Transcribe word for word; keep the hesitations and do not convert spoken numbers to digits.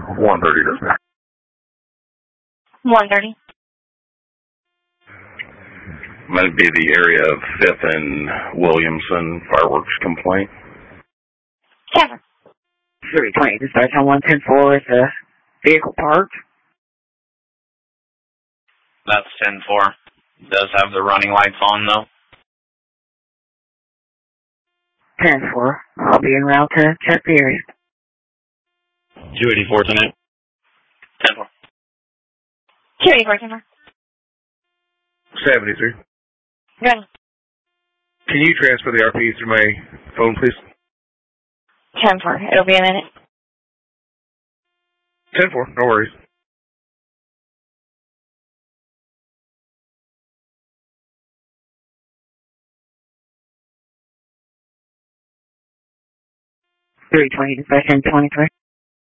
one thirty, dismiss. one thirty. Might be the area of fifth and Williamson fireworks complaint. Kevin. three twenty, dispatch on one ten four is a vehicle parked. That's ten four. Does have the running lights on, though? ten four. I'll be en route to check the area. two eighty-four tonight. ten four. two eighty-four, Timber. seventy-three. Good. Can you transfer the R P through my phone, please? ten four. It'll be a minute. ten four, no worries. three twenty, dispatch on twenty-three.